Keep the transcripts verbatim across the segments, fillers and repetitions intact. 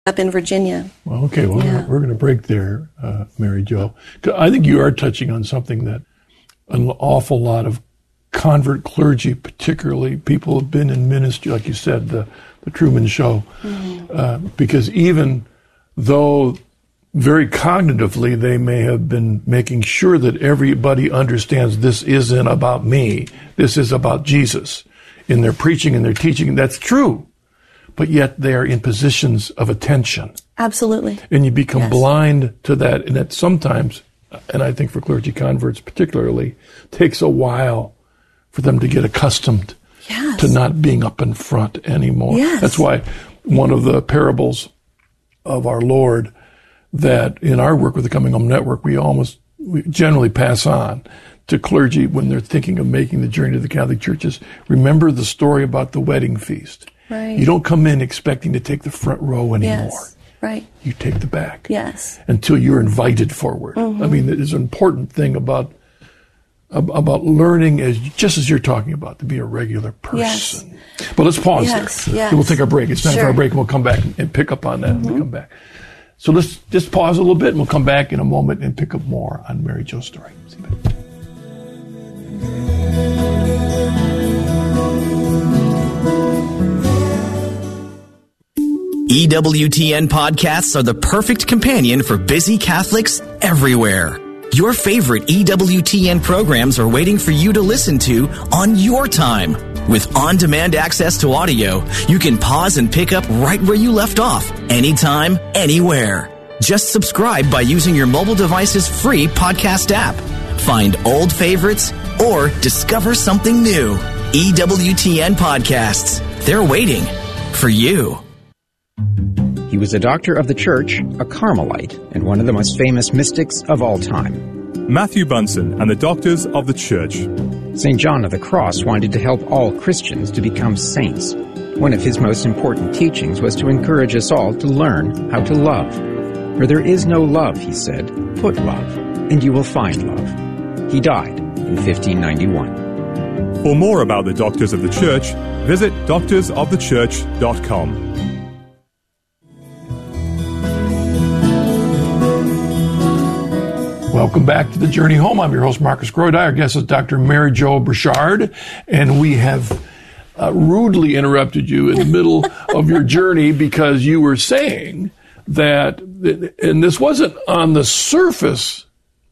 up in Virginia. Well, okay, well, Yeah. we're going to break there, uh, Mary Jo. I think you are touching on something that an awful lot of convert clergy, particularly people who have been in ministry, like you said, the, the Truman Show, mm-hmm. uh, because even though very cognitively they may have been making sure that everybody understands this isn't about me, this is about Jesus, in their preaching and their teaching, and that's true. But yet they are in positions of attention. Absolutely. And you become Yes. blind to that. And that sometimes, and I think for clergy converts particularly, takes a while for them to get accustomed Yes. to not being up in front anymore. Yes. That's why one of the parables of our Lord that in our work with the Coming Home Network, we almost we generally pass on to clergy when they're thinking of making the journey to the Catholic churches. Remember the story about the wedding feast. Right. You don't come in expecting to take the front row anymore. Yes. Right. You take the back. Yes. Until you're invited forward. Mm-hmm. I mean, there's an important thing about about learning, as just as you're talking about, to be a regular person. Yes. But let's pause yes. there. Yes. We'll take our break. It's time sure. for our break, and we'll come back and pick up on that mm-hmm. when we come back. So let's just pause a little bit, and we'll come back in a moment and pick up more on Mary Jo's story. See you back. E W T N podcasts are the perfect companion for busy Catholics everywhere. Your favorite E W T N programs are waiting for you to listen to on your time. With on-demand access to audio, you can pause and pick up right where you left off, anytime, anywhere. Just subscribe by using your mobile device's free podcast app. Find old favorites or discover something new. E W T N podcasts. They're waiting for you. He was a doctor of the church, a Carmelite, and one of the most famous mystics of all time. Matthew Bunson and the Doctors of the Church. Saint John of the Cross wanted to help all Christians to become saints. One of his most important teachings was to encourage us all to learn how to love. Where there is no love, he said, put love, and you will find love. He died in fifteen ninety-one. For more about the Doctors of the Church, visit doctors of the church dot com. Welcome back to The Journey Home. I'm your host, Marcus Grody. Our guest is Doctor Mary Jo Burchard, and we have uh, rudely interrupted you in the middle of your journey because you were saying that, and this wasn't on the surface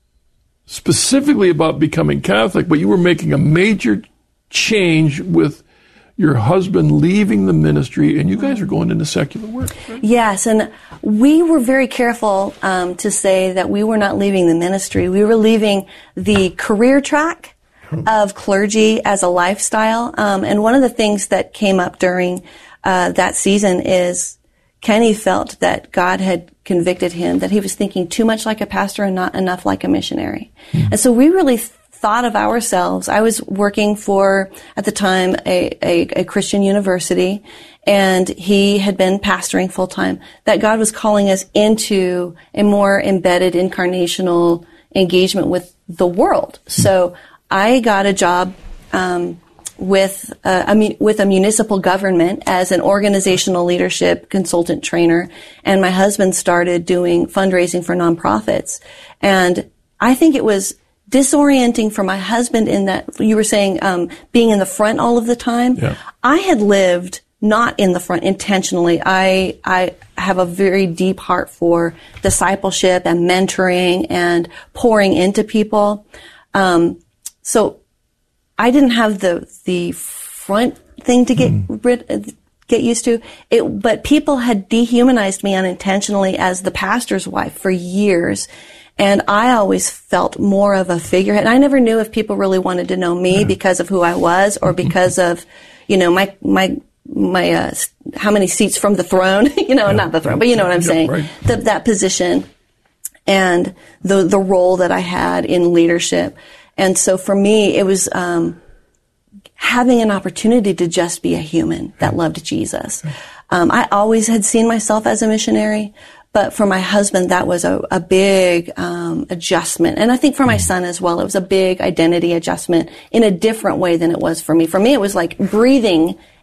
specifically about becoming Catholic, but you were making a major change with your husband leaving the ministry, and you guys are going into secular work. Right? Yes, and we were very careful um, to say that we were not leaving the ministry. We were leaving the career track of clergy as a lifestyle. Um, and one of the things that came up during uh, that season is Kenny felt that God had convicted him, that he was thinking too much like a pastor and not enough like a missionary. Mm-hmm. And so we really th- thought of ourselves. I was working for, at the time, a, a, a Christian university, and he had been pastoring full time, that God was calling us into a more embedded incarnational engagement with the world. So I got a job um, with uh, a, with a municipal government as an organizational leadership consultant trainer, and my husband started doing fundraising for nonprofits. And I think it was disorienting for my husband in that you were saying um, being in the front all of the time. Yeah. I had lived not in the front intentionally. I I have a very deep heart for discipleship and mentoring and pouring into people. Um, so I didn't have the the front thing to get mm. rid get used to. It, but people had dehumanized me unintentionally as the pastor's wife for years. And I always felt more of a figurehead. I never knew if people really wanted to know me because of who I was or because of, you know, my, my, my, uh, how many seats from the throne, you know, yeah. not the throne, but you know what I'm yeah, saying? Right. The, that position and the, the role that I had in leadership. And so for me, it was, um, having an opportunity to just be a human that loved Jesus. Um, I always had seen myself as a missionary. But for my husband, that was a, a big um, adjustment. And I think for my son as well, it was a big identity adjustment in a different way than it was for me. For me, it was like breathing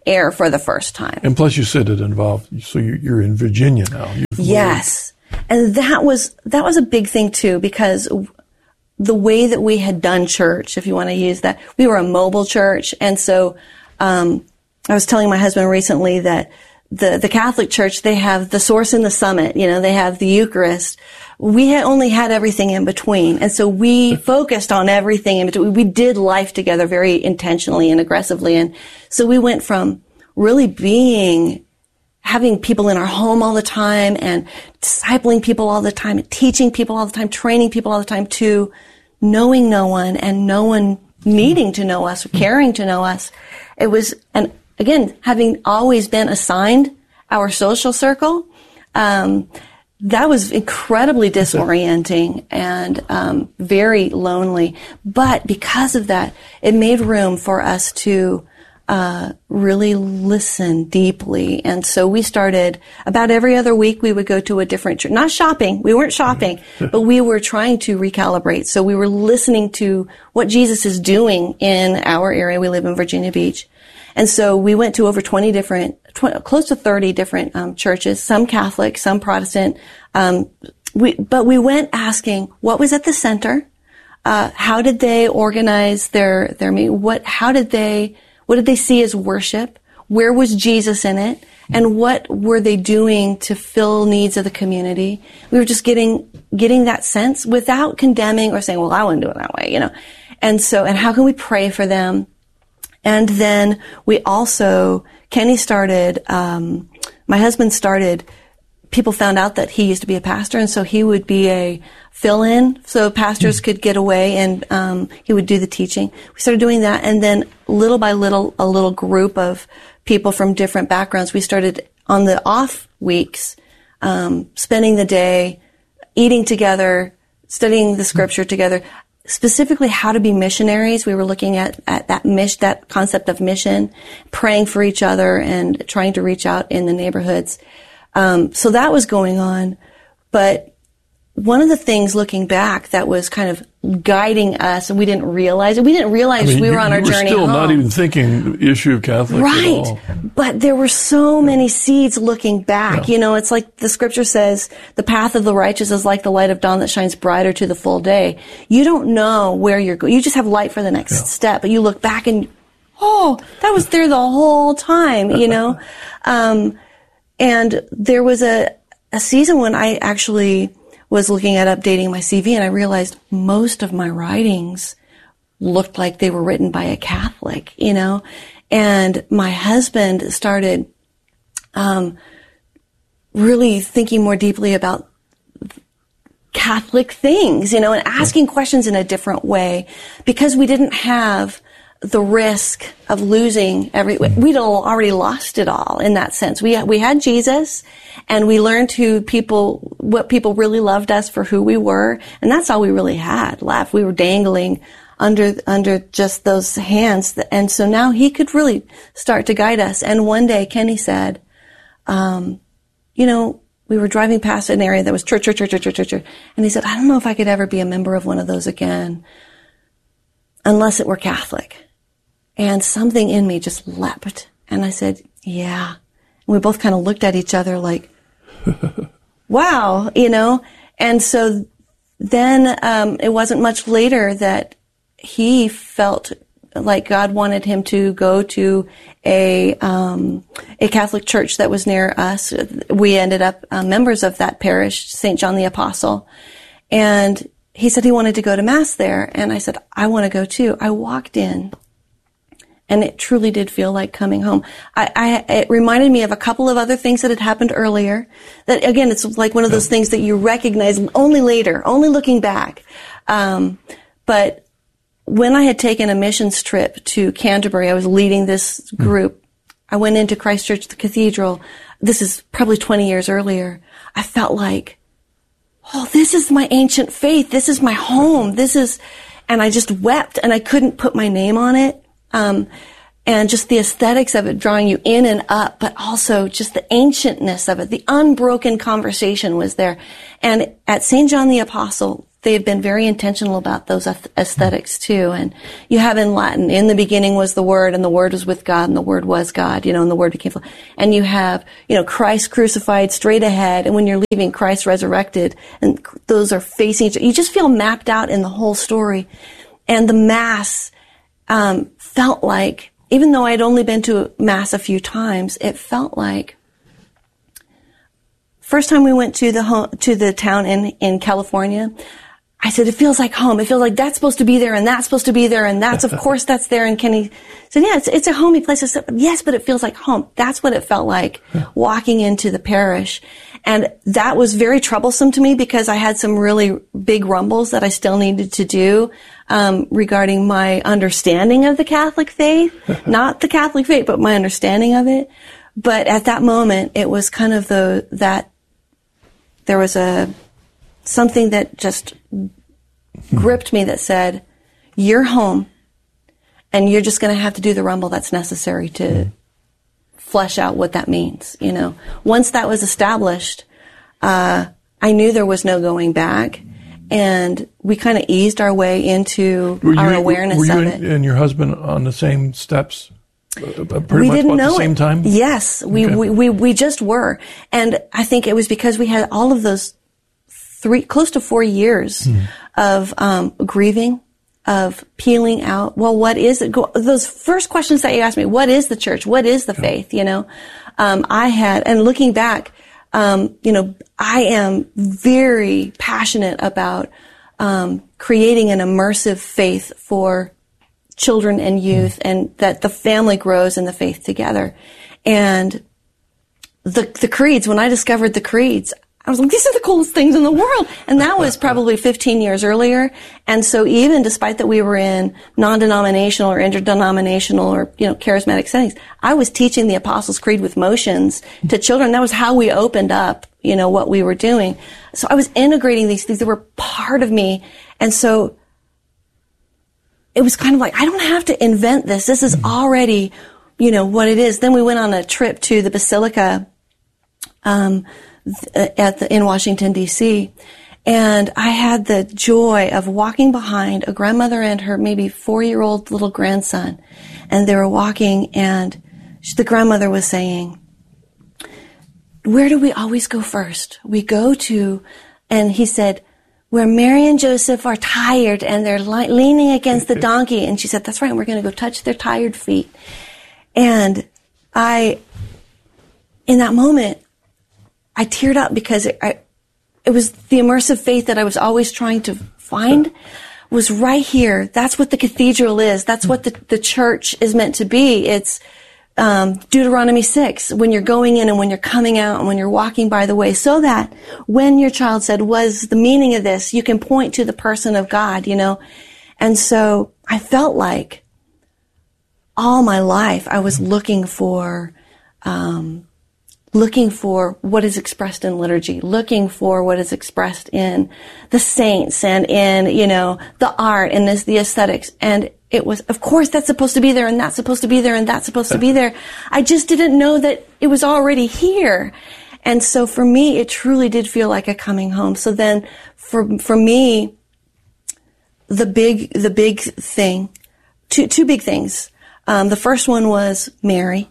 air for the first time. And plus you said it involved, so you're in Virginia now. Yes. And that was, that was a big thing too, because the way that we had done church, if you want to use that, we were a mobile church. And so, um, I was telling my husband recently that the, the Catholic Church, they have the source and the summit, you know, they have the Eucharist. We had only had everything in between. And so we focused on everything in between. We did life together very intentionally and aggressively. And so we went from really being, having people in our home all the time and discipling people all the time, and teaching people all the time, training people all the time, to knowing no one and no one needing to know us or caring to know us. It was, and again, having always been assigned our social circle, um, that was incredibly disorienting and um, very lonely. But because of that, it made room for us to uh really listen deeply. And so we started, about every other week we would go to a different church. Not shopping. We weren't shopping, but we were trying to recalibrate. So we were listening to what Jesus is doing in our area. We live in Virginia Beach. And so we went to over twenty different, twenty, close to thirty different um, churches, some Catholic, some Protestant. Um, we, but we went asking what was at the center, uh, how did they organize their their meeting, what, how did they, what did they see as worship, where was Jesus in it, and what were they doing to fill needs of the community. We were just getting getting that sense without condemning or saying, well, I wouldn't do it that way, you know. And so, and how can we pray for them? And then we also, Kenny started, um, my husband started, people found out that he used to be a pastor, and so he would be a fill-in, so pastors could get away, and um, he would do the teaching. We started doing that, and then little by little, a little group of people from different backgrounds, we started on the off weeks, um, spending the day, eating together, studying the scripture together. Specifically how to be missionaries. We were looking at, at that mission, that concept of mission, praying for each other and trying to reach out in the neighborhoods. Um, so that was going on. But one of the things looking back that was kind of guiding us, and we didn't realize it, we didn't realize I mean, we were you, on our you were journey still home. not even thinking the issue of Catholics right. at all. But there were so many seeds looking back. Yeah. You know, it's like the scripture says, the path of the righteous is like the light of dawn that shines brighter to the full day. You don't know where you're going. You just have light for the next Yeah. step, but you look back and, oh, that was there the whole time, you know? um, and there was a, a season when I actually was looking at updating my C V, and I realized most of my writings looked like they were written by a Catholic, you know? And my husband started um, really thinking more deeply about Catholic things, you know, and asking questions in a different way, because we didn't have the risk of losing every, we'd all already lost it all in that sense. We, we had Jesus, and we learned who people, what people really loved us for who we were. And that's all we really had left. We were dangling under, under just those hands. And so now he could really start to guide us. And one day Kenny said, um, you know, we were driving past an area that was church, church, church, church, church, church. And he said, I don't know if I could ever be a member of one of those again, unless it were Catholic. And something in me just leapt. And I said, yeah. And we both kind of looked at each other like, wow, you know. And so then um, it wasn't much later that he felt like God wanted him to go to a um, a Catholic church that was near us. We ended up uh, members of that parish, Saint John the Apostle. And he said he wanted to go to Mass there. And I said, I want to go too. I walked in, and it truly did feel like coming home. I, I, it reminded me of a couple of other things that had happened earlier. That, again, it's like one of those things that you recognize only later, only looking back. Um, but when I had taken a missions trip to Canterbury, I was leading this group. I went into Christ Church, the cathedral. This is probably twenty years earlier. I felt like, oh, this is my ancient faith. This is my home. This is, and I just wept, and I couldn't put my name on it. Um, and just the aesthetics of it, drawing you in and up, but also just the ancientness of it. The unbroken conversation was there. And at Saint John the Apostle, they've been very intentional about those aesthetics too. And you have in Latin, in the beginning was the Word, and the Word was with God, and the Word was God, you know, and the Word became flesh. And you have, you know, Christ crucified straight ahead, and when you're leaving, Christ resurrected, and those are facing each other. You just feel mapped out in the whole story. And the Mass um, felt like, even though I'd only been to Mass a few times, it felt like, first time we went to the home, to the town in, in California, I said, it feels like home. It feels like that's supposed to be there, and that's supposed to be there, and that's, of course, that's there. And Kenny said, yeah, it's, it's a homey place. I said, yes, but it feels like home. That's what it felt like walking into the parish. And that was very troublesome to me because I had some really big rumbles that I still needed to do, um, regarding my understanding of the Catholic faith. Not the Catholic faith, but my understanding of it. But at that moment, it was kind of the, that there was a, something that just gripped me that said, you're home, and you're just going to have to do the rumble that's necessary to flesh out what that means, you know. Once that was established, uh, I knew there was no going back, and we kind of eased our way into were our you, awareness were you of and, it. and your husband on the same steps? Uh, pretty we much didn't about know the same it. time? Yes, we, Okay. we, we, we just were. And I think it was because we had all of those three, close to four years Hmm. of um, grieving, of peeling out, well, what is it? Go, those first questions that you asked me, what is the church? What is the faith? You know, um, I had, and looking back, um, you know, I am very passionate about um, creating an immersive faith for children and youth, and that the family grows in the faith together. And the the creeds, when I discovered the creeds, I was like, these are the coolest things in the world. And that was probably fifteen years earlier. And so even despite that we were in non-denominational or interdenominational or, you know, charismatic settings, I was teaching the Apostles' Creed with motions to children. That was how we opened up, you know, what we were doing. So I was integrating these things that were part of me. And so it was kind of like, I don't have to invent this. This is already, you know, what it is. Then we went on a trip to the Basilica, um, at the, in Washington, D C, and I had the joy of walking behind a grandmother and her maybe four-year-old little grandson, and they were walking, and the grandmother was saying, where do we always go first? We go to, and he said, where Mary and Joseph are tired and they're li- leaning against the donkey. And she said, that's right, we're going to go touch their tired feet. And I, in that moment, I teared up because it, I, it was the immersive faith that I was always trying to find was right here. That's what the cathedral is. That's what the, the church is meant to be. It's um, Deuteronomy six, when you're going in and when you're coming out and when you're walking by the way, so that when your child said, what's the meaning of this, you can point to the person of God, you know. And so I felt like all my life I was looking for um looking for what is expressed in liturgy, looking for what is expressed in the saints and in, you know, the art and this, the aesthetics. And it was, of course, that's supposed to be there, and that's supposed to be there, and that's supposed to be there. I just didn't know that it was already here. And so for me, it truly did feel like a coming home. So then for, for me, the big, the big thing, two, two big things. Um, the first one was Mary.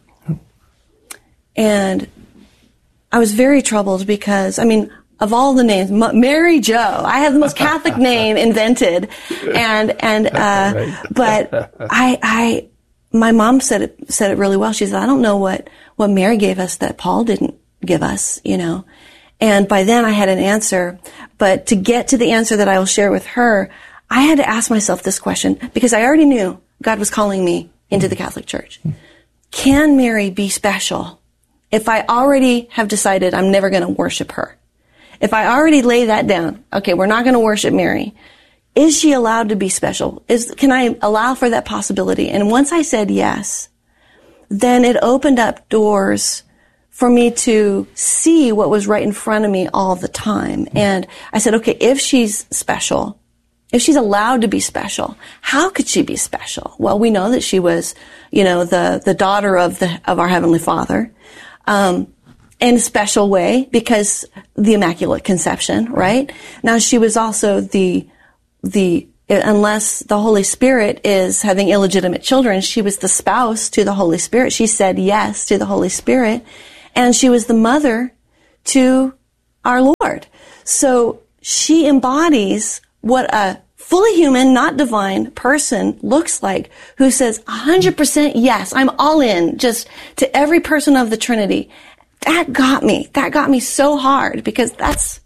And I was very troubled because, I mean, of all the names, M- Mary Jo, I have the most Catholic name invented, and and uh, but I I my mom said it said it really well. She said, I don't know what what Mary gave us that Paul didn't give us, you know. And by then I had an answer, but to get to the answer that I will share with her, I had to ask myself this question because I already knew God was calling me into the Catholic Church. Can Mary be special? If I already have decided I'm never going to worship her, if I already lay that down, okay, we're not going to worship Mary, is she allowed to be special? Is, can I allow for that possibility? And once I said yes, then it opened up doors for me to see what was right in front of me all the time. And I said, okay, if she's special, if she's allowed to be special, how could she be special? Well, we know that she was, you know, the, the daughter of the, of our Heavenly Father. Um, in a special way because the Immaculate Conception, right? Now she was also the, the, unless the Holy Spirit is having illegitimate children, she was the spouse to the Holy Spirit. She said yes to the Holy Spirit, and she was the mother to our Lord. So she embodies what a fully human, not divine person looks like, who says one hundred percent yes, I'm all in, just to every person of the Trinity. That got me. That got me so hard because that's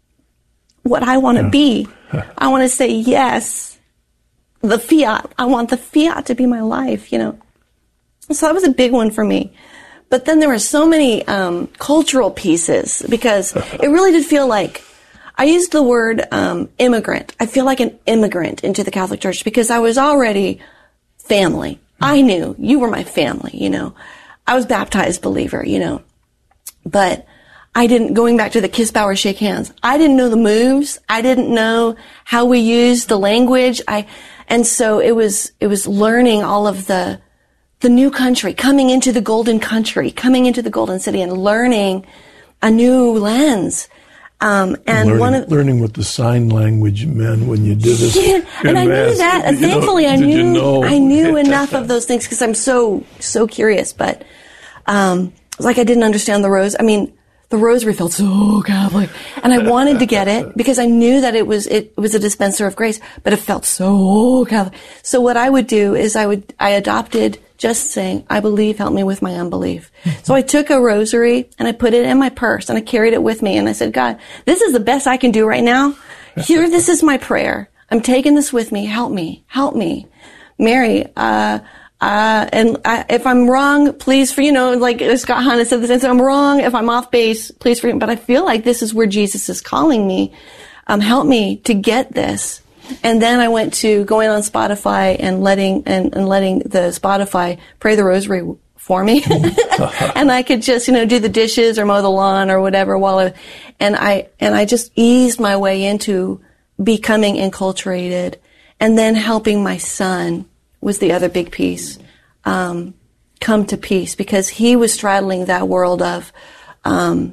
what I want to yeah. be. I want to say yes. The fiat. I want the fiat to be my life, you know. So that was a big one for me. But then there were so many um, cultural pieces because it really did feel like, I used the word um, immigrant. I feel like an immigrant into the Catholic Church because I was already family. I knew you were my family, you know. I was baptized believer, you know. But I didn't, going back to the kiss, bow, or shake hands, I didn't know the moves. I didn't know how we used the language. I, and so it was, it was learning all of the, the new country, coming into the golden country, coming into the golden city and learning a new lens. Um, and learning, one of, learning what the sign language meant when you did this. Yeah, and I knew that. And thankfully, know, I knew, you know? I knew enough of those things because I'm so, so curious. But, um, it's like I didn't understand the rose. I mean, the rosary felt so Catholic, and I wanted to get it because I knew that it was it was a dispenser of grace, but it felt so Catholic. So what I would do is I would I adopted just saying, "I believe, help me with my unbelief." So I took a rosary and I put it in my purse and I carried it with me, and I said, "God, this is the best I can do right now. Here, this is my prayer. I'm taking this with me. Help me, help me, Mary." Uh, Uh, and I, if I'm wrong, please, for, you know, like Scott Hahn said this, if I'm wrong, if I'm off base, please forgive me. But I feel like this is where Jesus is calling me. Um, help me to get this. And then I went to going on Spotify and letting, and, and letting the Spotify pray the rosary for me. And I could just, you know, do the dishes or mow the lawn or whatever while I, and I, and I just eased my way into becoming enculturated and then helping my son was the other big piece, um, come to peace, because he was straddling that world of, um,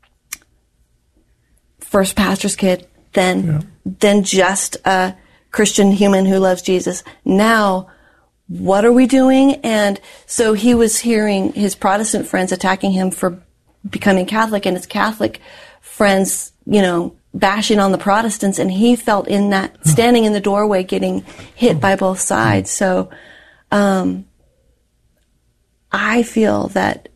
first pastor's kid, then, yeah. then just a Christian human who loves Jesus. Now, what are we doing? And so he was hearing his Protestant friends attacking him for becoming Catholic, and his Catholic friends, you know, bashing on the Protestants, and he felt in that, standing in the doorway, getting hit by both sides. So, um, I feel that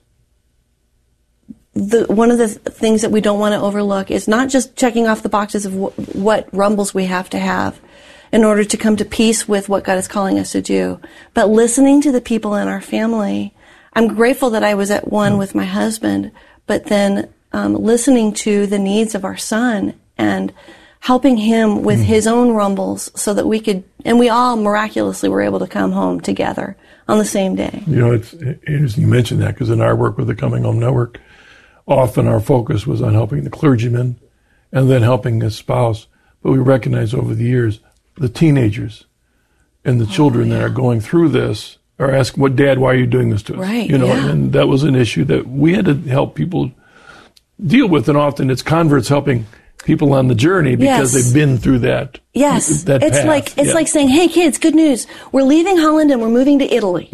the, one of the th- things that we don't want to overlook is not just checking off the boxes of w- what rumbles we have to have in order to come to peace with what God is calling us to do, but listening to the people in our family. I'm grateful that I was at one with my husband, but then, um, listening to the needs of our son and helping him with mm. his own rumbles so that we could, and we all miraculously were able to come home together on the same day. You know, it's interesting you mentioned that, because in our work with the Coming Home Network, often our focus was on helping the clergyman and then helping his spouse. But we recognize over the years, the teenagers and the oh, children yeah. that are going through this are asking, "What, Dad, why are you doing this to us?" Right, you know, yeah. and that was an issue that we had to help people deal with, and often it's converts helping people on the journey because yes. they've been through that. Yes, that it's path. like it's yeah. like saying, "Hey, kids, good news! We're leaving Holland and we're moving to Italy."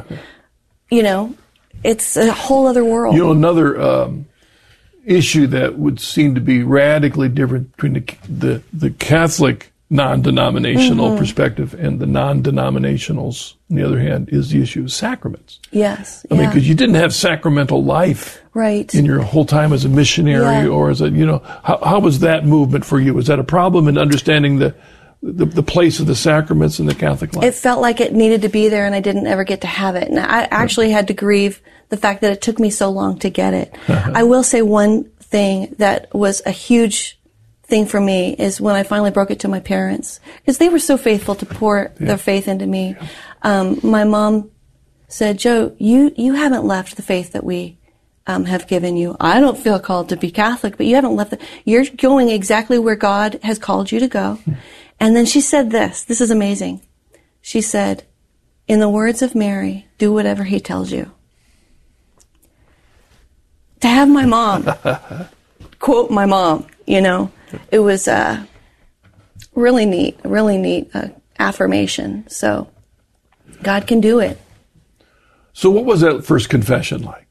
You know, it's a whole other world. You know, another um, issue that would seem to be radically different between the the, the Catholic non-denominational mm-hmm. perspective and the non-denominationals, on the other hand, is the issue of sacraments. Yes. I yeah. mean, because you didn't have sacramental life right. in your whole time as a missionary yeah. or as a, you know, how, how was that movement for you? Was that a problem in understanding the, the, the place of the sacraments in the Catholic life? It felt like it needed to be there, and I didn't ever get to have it. And I actually had to grieve the fact that it took me so long to get it. I will say one thing that was a huge thing for me is when I finally broke it to my parents, because they were so faithful to pour yeah. their faith into me. Um, my mom said, "Joe, you, you haven't left the faith that we um, have given you. I don't feel called to be Catholic, but you haven't left it. You're going exactly where God has called you to go." And then she said this. This is amazing. She said, "In the words of Mary, do whatever he tells you." to have my mom quote my mom, you know, it was uh, really neat, really neat uh, affirmation. So God can do it. So what was that first confession like?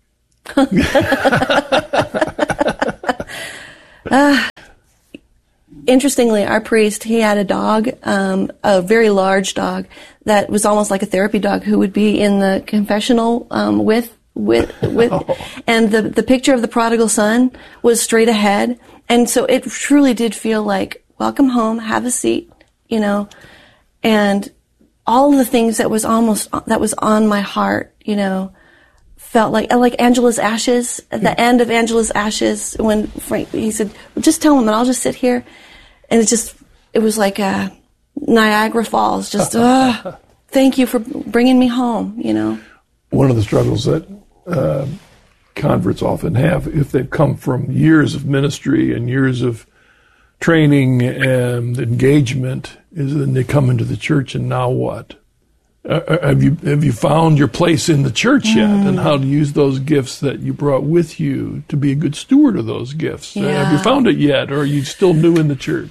uh, interestingly, our priest, he had a dog, um, a very large dog that was almost like a therapy dog who would be in the confessional um, with with with Oh. and the the picture of the prodigal son was straight ahead, and so it truly did feel like welcome home, have a seat, you know, and all the things that was almost that was on my heart, you know, felt like like Angela's Ashes, at the end of Angela's Ashes, when Frank, he said, well, just tell him and I'll just sit here, and it just it was like a Niagara Falls, just oh, thank you for bringing me home, you know. One of the struggles that uh, converts often have, if they've come from years of ministry and years of training and engagement, is then they come into the church and now what? Uh, have you have you found your place in the church yet, mm. and how to use those gifts that you brought with you to be a good steward of those gifts? Yeah. Uh, have you found it yet, or are you still new in the church?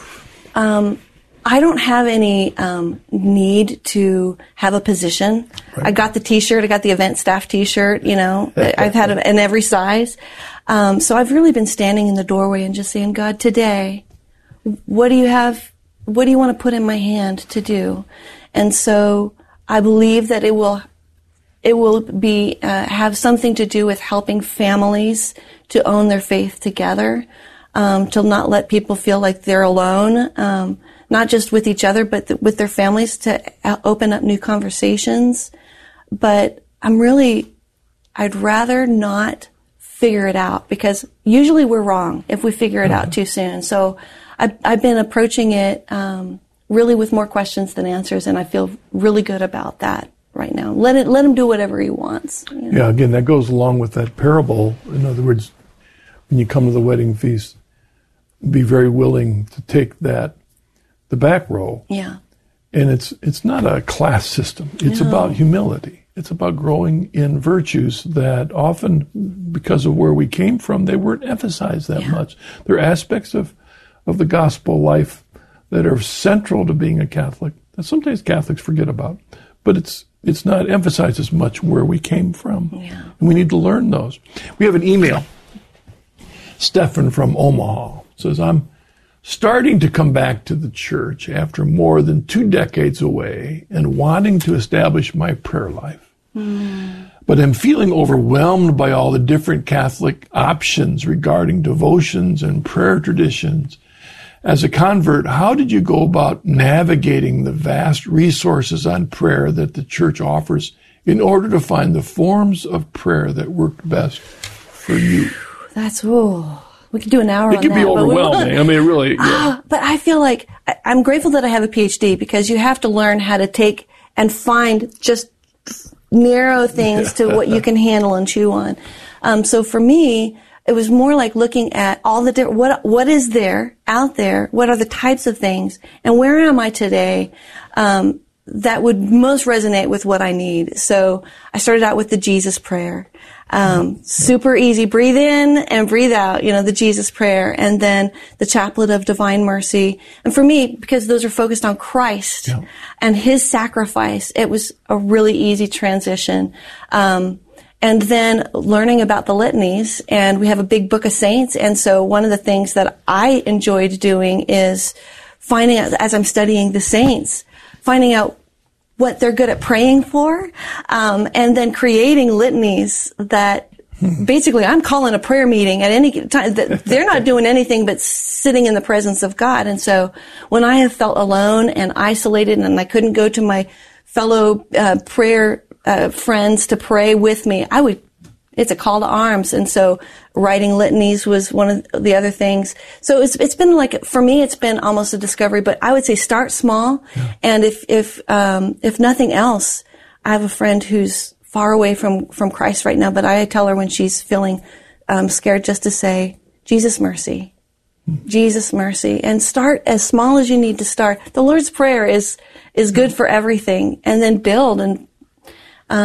Um, I don't have any um, need to have a position. Right. I got the T-shirt. I got the event staff T-shirt. You know, I've had it in every size. Um, so I've really been standing in the doorway and just saying, God, today, what do you have? What do you want to put in my hand to do? And so I believe that it will, it will be uh, have something to do with helping families to own their faith together, um, to not let people feel like they're alone. Um, not just with each other, but th- with their families, to open up new conversations. But I'm really, I'd rather not figure it out, because usually we're wrong if we figure it out too soon. So I've, I've been approaching it um, really with more questions than answers, and I feel really good about that right now. Let it, let him do whatever he wants. You know? Yeah, again, that goes along with that parable. In other words, when you come to the wedding feast, be very willing to take that the back row. Yeah. And it's it's not a class system. It's No. about humility. It's about growing in virtues that often, because of where we came from, they weren't emphasized that Yeah. much. There are aspects of, of the gospel life that are central to being a Catholic that sometimes Catholics forget about. But it's it's not emphasized as much where we came from. Yeah. And we need to learn those. We have an email. Stefan from Omaha says, I'm starting to come back to the church after more than two decades away and wanting to establish my prayer life. Mm. But I'm feeling overwhelmed by all the different Catholic options regarding devotions and prayer traditions. As a convert, how did you go about navigating the vast resources on prayer that the church offers in order to find the forms of prayer that worked best for you? That's, ooh. We could do an hour it on can that. Be but we overwhelming. I mean, really. Yeah. But I feel like I, I'm grateful that I have a P H D, because you have to learn how to take and find just narrow things to what you can handle and chew on. Um, so for me, it was more like looking at all the different, what, what is there out there? What are the types of things? And where am I today? Um, that would most resonate with what I need. So I started out with the Jesus prayer. Um, super easy. Breathe in and breathe out, you know, the Jesus prayer, and then the Chaplet of Divine Mercy. And for me, because those are focused on Christ yeah. and His sacrifice, it was a really easy transition. Um, and then learning about the litanies, and we have a big book of saints. And so one of the things that I enjoyed doing is finding out, as I'm studying the saints, finding out what they're good at praying for, um, and then creating litanies that basically I'm calling a prayer meeting at any time. They're not doing anything but sitting in the presence of God. And so when I have felt alone and isolated and I couldn't go to my fellow uh, prayer uh, friends to pray with me, I would, it's a call to arms. And so writing litanies was one of the other things. So it's, it's been like, for me, it's been almost a discovery, but I would say start small. Yeah. And if, if, um, if nothing else, I have a friend who's far away from, from Christ right now, but I tell her when she's feeling, um, scared, just to say, Jesus mercy, mm-hmm. Jesus mercy, and start as small as you need to start. The Lord's Prayer is, is good for everything, and then build and, um,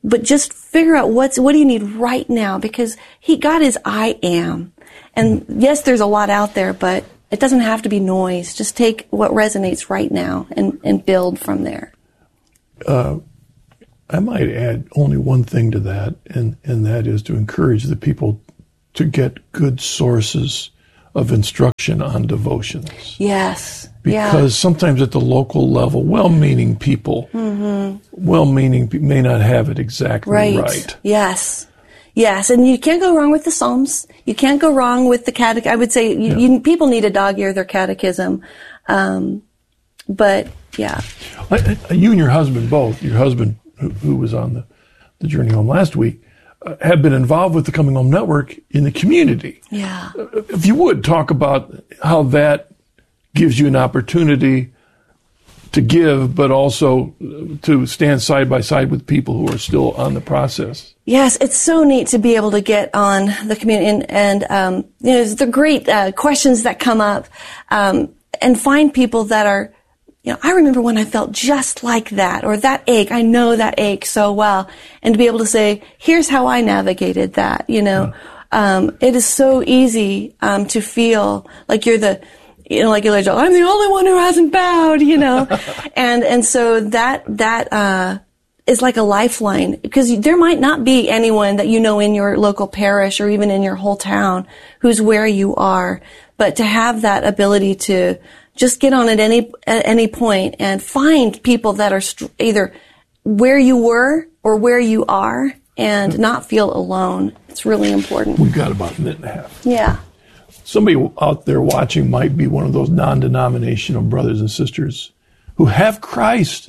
but just figure out what's, what do you need right now? Because he, God is I am. And yes, there's a lot out there, but it doesn't have to be noise. Just take what resonates right now and, and build from there. Uh, I might add only one thing to that, and, and that is to encourage the people to get good sources of instruction on devotions. Yes. Because yeah. sometimes at the local level, well-meaning people, mm-hmm. well-meaning pe- may not have it exactly right. right. Yes. Yes. And you can't go wrong with the Psalms. You can't go wrong with the catechism. I would say you, yeah. you, people need to dog-ear their catechism. Um, but, yeah. I, I, you and your husband both, your husband who, who was on the, the Journey Home last week, uh, have been involved with the Coming Home Network in the community. Yeah. Uh, if you would, talk about how that gives you an opportunity to give, but also to stand side by side with people who are still on the process. Yes, it's so neat to be able to get on the community and, and um, you know, the great uh, questions that come up um, and find people that are, you know, I remember when I felt just like that, or that ache, I know that ache so well, and to be able to say, here's how I navigated that, you know. Yeah. Um, it is so easy um, to feel like you're the, you know, like Elijah, I'm the only one who hasn't bowed, you know. and and so that that uh is like a lifeline, because there might not be anyone that you know in your local parish or even in your whole town who's where you are. But to have that ability to just get on at any at any point and find people that are st- either where you were or where you are and not feel alone, it's really important. We've got about a minute and a half. Yeah. Somebody out there watching might be one of those non-denominational brothers and sisters who have Christ.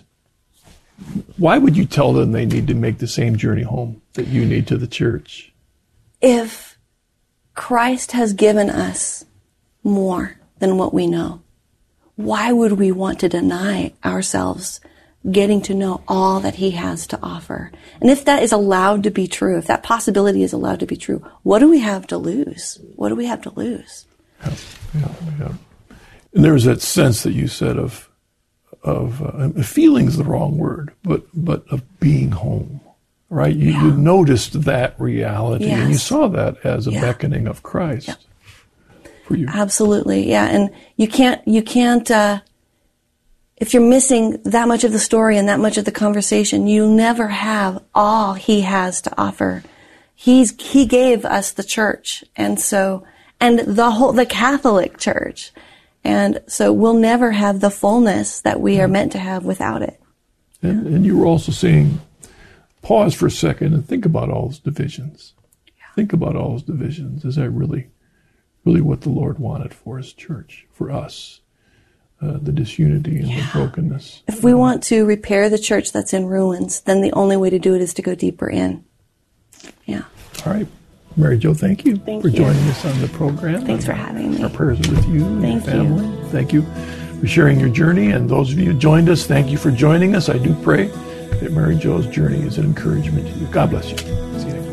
Why would you tell them they need to make the same journey home that you need to the church? If Christ has given us more than what we know, why would we want to deny ourselves getting to know all that he has to offer? And if that is allowed to be true, if that possibility is allowed to be true, what do we have to lose? What do we have to lose? Yeah, yeah, yeah. And there was that sense that you said of, of uh, feeling's the wrong word, but but of being home, right? You, Yeah. you noticed that reality, Yes. and you saw that as a Yeah. beckoning of Christ Yeah. for you. Absolutely, yeah. And you can't, you can't, uh, if you're missing that much of the story and that much of the conversation, you'll never have all he has to offer. He's, he gave us the church, and so, and the whole, the Catholic Church. And so we'll never have the fullness that we are meant to have without it. And, and you were also saying, pause for a second and think about all those divisions. Yeah. Think about all those divisions. Is that really, really what the Lord wanted for his church, for us? Uh, the disunity and Yeah. the brokenness. If we want to repair the church that's in ruins, then the only way to do it is to go deeper in. Yeah. All right. Mary Jo, thank you Thank for you. joining us on the program. Thanks for having me. Our prayers are with you and Thank your you. family. Thank you for sharing your journey. And those of you who joined us, thank you for joining us. I do pray that Mary Jo's journey is an encouragement to you. God bless you. See you next time.